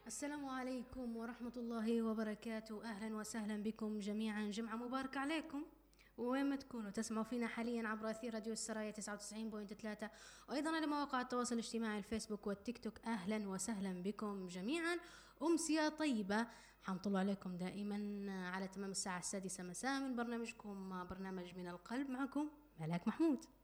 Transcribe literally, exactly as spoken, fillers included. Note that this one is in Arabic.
السلام عليكم ورحمة الله وبركاته. أهلا وسهلا بكم جميعا، جمعة مباركة عليكم وين ما تكونوا تسمعوا فينا حاليا عبر أثير راديو السرايا تسعة وتسعين فاصلة ثلاثة، وأيضا على مواقع التواصل الاجتماعي الفيسبوك والتيك توك. أهلا وسهلا بكم جميعا، أمسية طيبة. حنطلع عليكم دائما على تمام الساعة السادسة مساء من برنامجكم برنامج من القلب، معكم ملاك محمود.